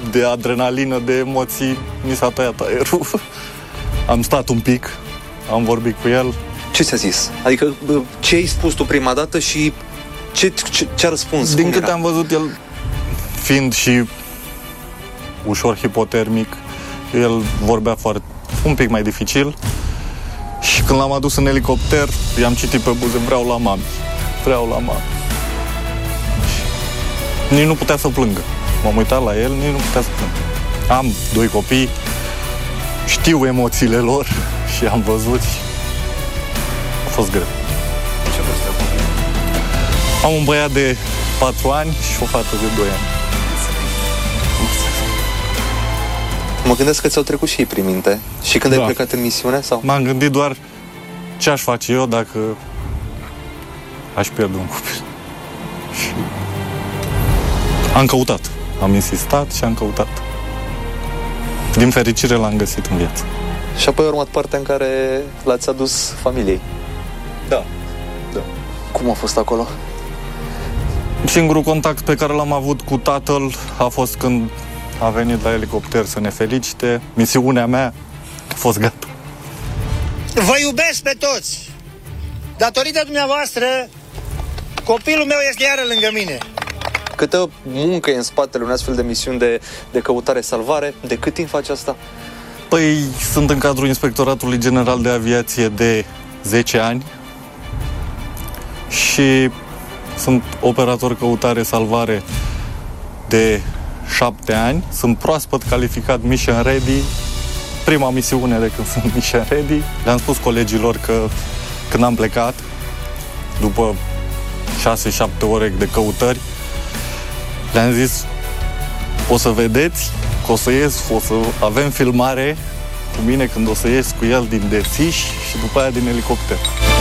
de adrenalină, de emoții, mi s-a tăiat aerul. Am stat un pic, am vorbit cu el. Ce ți-a zis? Adică ce ai spus tu prima dată și ce-a răspuns? Din câte am văzut, el fiind și ușor hipotermic, el vorbea un pic mai dificil. Și când l-am adus în elicopter, i-am citit pe buze, vreau la mami. Nici nu putea să plângă. M-am uitat la el, nici nu putea să plângă. Am 2 copii, știu emoțiile lor și am văzut și a fost greu. Ce vârstă copii? Am un băiat de 4 ani și o fată de 2 ani. Mă gândesc că ți-au trecut și ei prin minte. Și când ai plecat în misiune? Sau? M-am gândit doar ce aș face eu dacă aș pierde un copil. Și am căutat. Am insistat și am căutat. Din fericire l-am găsit în viață. Și apoi a urmat partea în care l-ați adus familiei. Da. Cum a fost acolo? Singurul contact pe care l-am avut cu tatăl a fost când a venit la elicopter să ne felicite. Misiunea mea a fost gata. Vă iubesc pe toți! Datorită dumneavoastră, copilul meu este iară lângă mine. Câtă muncă e în spatele unei astfel de misiuni de căutare-salvare? De cât timp faci asta? Păi, sunt în cadrul Inspectoratului General de Aviație de 10 ani și sunt operator căutare-salvare de 7 ani. Sunt proaspăt calificat Mission Ready. Prima misiune de când sunt Mission Ready. Le-am spus colegilor că când am plecat, după 6-7 ore de căutări, le-am zis, o să vedeți că o să ies, o să avem filmare cu mine când o să ies cu el din Desiș și după aia din elicopter.